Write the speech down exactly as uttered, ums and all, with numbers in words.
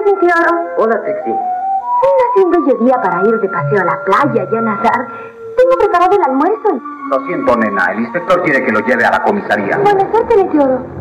Oro. Hola, Trixie. Hoy hace un bello día para ir de paseo a la playa y a nadar. Tengo preparado el almuerzo. Lo siento, nena. El inspector quiere que lo lleve a la comisaría. Buena suerte, Oro.